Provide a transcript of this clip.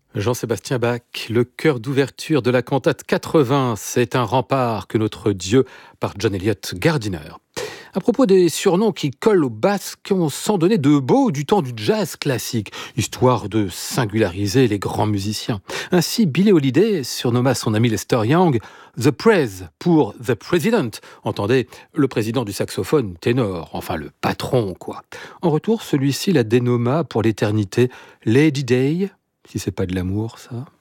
Jean-Sébastien Bach, le chœur d'ouverture de la cantate 80, c'est un rempart que notre Dieu, par John Eliot Gardiner. À propos des surnoms qui collent aux Basques, on s'en donnait de beaux du temps du jazz classique, histoire de singulariser les grands musiciens. Ainsi, Billie Holiday surnomma son ami Lester Young The Prez pour The President, entendez, le président du saxophone ténor, enfin le patron quoi. En retour, celui-ci la dénomma pour l'éternité Lady Day, si c'est pas de l'amour ça.